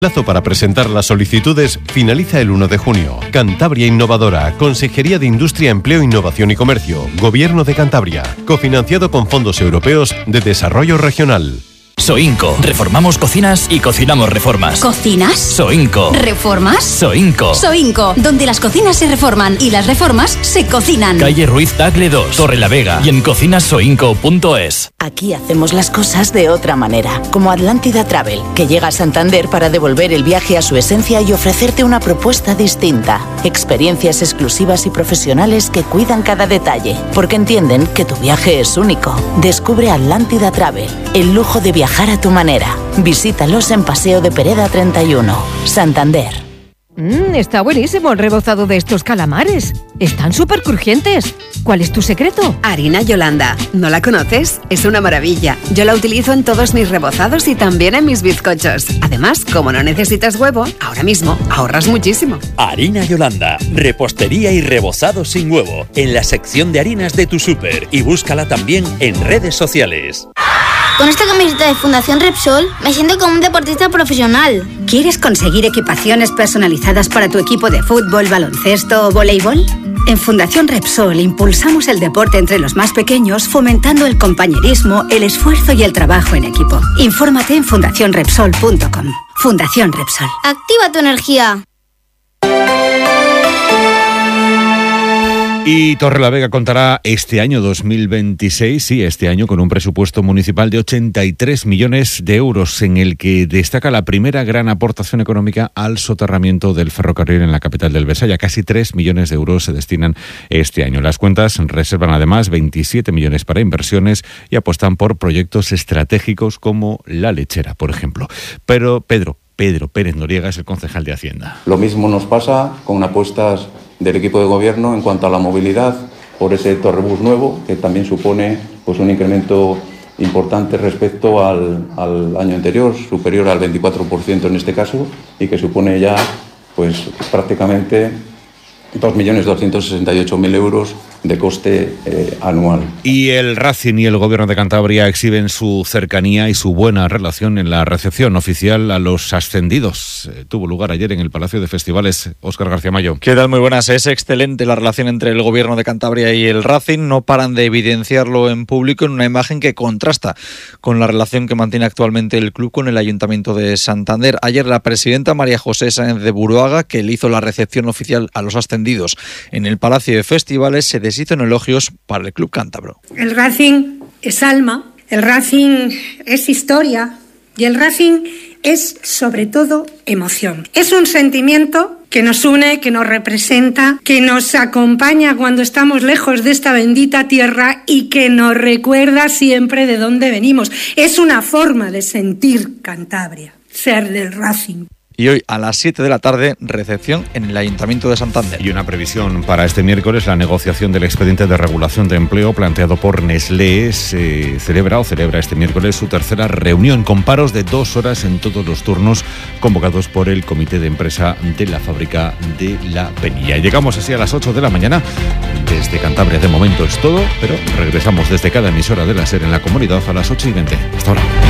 El plazo para presentar las solicitudes finaliza el 1 de junio. Cantabria Innovadora, Consejería de Industria, Empleo, Innovación y Comercio, Gobierno de Cantabria, cofinanciado con fondos europeos de desarrollo regional. Soinco. Reformamos cocinas y cocinamos reformas. ¿Cocinas? Soinco. ¿Reformas? Soinco. Soinco, donde las cocinas se reforman y las reformas se cocinan. Calle Ruiz Tagle 2, Torrelavega y en cocinasoinco.es. Aquí hacemos las cosas de otra manera, como Atlántida Travel, que llega a Santander para devolver el viaje a su esencia y ofrecerte una propuesta distinta. Experiencias exclusivas y profesionales que cuidan cada detalle, porque entienden que tu viaje es único. Descubre Atlántida Travel, el lujo de viajar a tu manera. Visítalos en Paseo de Pereda 31, Santander. Está buenísimo el rebozado de estos calamares. Están súper crujientes. ¿Cuál es tu secreto? Harina Yolanda. ¿No la conoces? Es una maravilla. Yo la utilizo en todos mis rebozados y también en mis bizcochos. Además, como no necesitas huevo, ahora mismo ahorras muchísimo. Harina Yolanda. Repostería y rebozado sin huevo. En la sección de harinas de tu súper. Y búscala también en redes sociales. Con esta camiseta de Fundación Repsol me siento como un deportista profesional. ¿Quieres conseguir equipaciones personalizadas para tu equipo de fútbol, baloncesto o voleibol? En Fundación Repsol impulsamos el deporte entre los más pequeños, fomentando el compañerismo, el esfuerzo y el trabajo en equipo. Infórmate en fundacionrepsol.com. Fundación Repsol. Activa tu energía. Y Torrelavega contará este año 2026, sí, este año, con un presupuesto municipal de 83 millones de euros, en el que destaca la primera gran aportación económica al soterramiento del ferrocarril en la capital del Besaya. Casi 3 millones de euros se destinan este año. Las cuentas reservan además 27 millones para inversiones y apuestan por proyectos estratégicos como la lechera, por ejemplo. Pero Pedro Pérez Noriega es el concejal de Hacienda. Lo mismo nos pasa con apuestas del equipo de gobierno en cuanto a la movilidad por ese torrebús nuevo, que también supone pues un incremento importante respecto al año anterior, superior al 24% en este caso, y que supone ya pues prácticamente 2.268.000 euros de coste anual. Y el Racing y el Gobierno de Cantabria exhiben su cercanía y su buena relación en la recepción oficial a los ascendidos. Tuvo lugar ayer en el Palacio de Festivales. Óscar García Mayo. ¿Qué tal? Muy buenas. Es excelente la relación entre el Gobierno de Cantabria y el Racing. No paran de evidenciarlo en público en una imagen que contrasta con la relación que mantiene actualmente el club con el Ayuntamiento de Santander. Ayer la presidenta María José Sáenz de Buruaga, que le hizo la recepción oficial a los ascendidos en el Palacio de Festivales, se deshizo en elogios para el club cántabro. El Racing es alma, el Racing es historia y el Racing es sobre todo emoción. Es un sentimiento que nos une, que nos representa, que nos acompaña cuando estamos lejos de esta bendita tierra y que nos recuerda siempre de dónde venimos. Es una forma de sentir Cantabria, ser del Racing. Y hoy a las 7 de la tarde, recepción en el Ayuntamiento de Santander. Y una previsión para este miércoles: la negociación del expediente de regulación de empleo planteado por Nestlé celebra este miércoles su tercera reunión, con paros de 2 horas en todos los turnos convocados por el Comité de Empresa de la Fábrica de La Penilla. Llegamos así a las 8 de la mañana. Desde Cantabria de momento es todo, pero regresamos desde cada emisora de la SER en la comunidad a las 8:20. Hasta ahora.